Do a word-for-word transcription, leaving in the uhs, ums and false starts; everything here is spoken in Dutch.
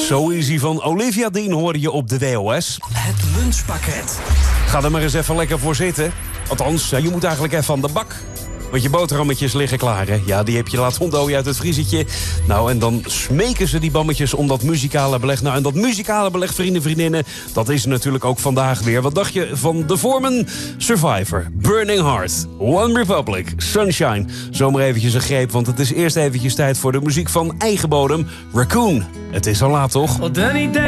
So Easy van Olivia Dean hoorde je op de W O S. Het lunchpakket. Ga er maar eens even lekker voor zitten. Althans, je moet eigenlijk even aan de bak. Want je boterhammetjes liggen klaar, hè? Ja, die heb je laten ontdooien uit het vriezertje. Nou, en dan smeken ze die bammetjes om dat muzikale beleg. Nou, en dat muzikale beleg, vrienden, vriendinnen, dat is natuurlijk ook vandaag weer. Wat dacht je van The Foreman, Survivor, Burning Heart, One Republic, Sunshine? Zomaar eventjes een greep, want het is eerst eventjes tijd voor de muziek van eigen bodem. Raccoon. Het is al laat, toch?